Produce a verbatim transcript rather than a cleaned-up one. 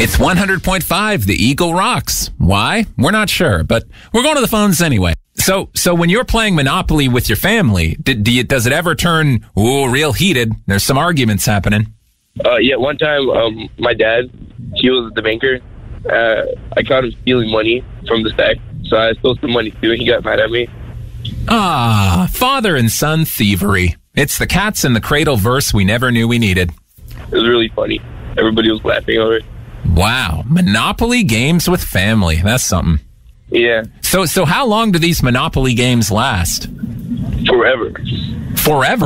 It's one hundred point five, The Eagle rocks. Why? We're not sure, but we're going to the phones anyway. So, so when you're playing Monopoly with your family, do, do you, does it ever turn, ooh, real heated? There's some arguments happening. Uh, yeah, one time, um, my dad, he was the banker. Uh, I caught him stealing money from the stack, so I stole some money too, and he got mad at me. Ah, father and son thievery. It's the cats in the cradle verse we never knew we needed. It was really funny. Everybody was laughing over it. Wow, Monopoly games with family. That's something. Yeah. So, so how long do these Monopoly games last? Forever. Forever?